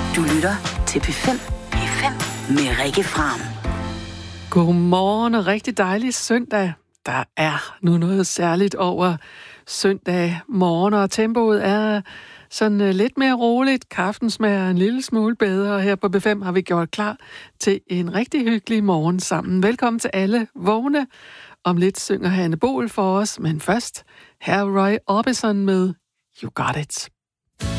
Du lytter til P5. P5 med Rikke Fram. Godmorgen og rigtig dejlig søndag. Der er nu noget særligt over søndag morgen, og tempoet er sådan lidt mere roligt. Kaffen smager en lille smule bedre, og her på B5 har vi gjort klar til en rigtig hyggelig morgen sammen. Velkommen til alle vågne. Om lidt synger Hanne Boel for os, men først her Roy Orbison med You Got It.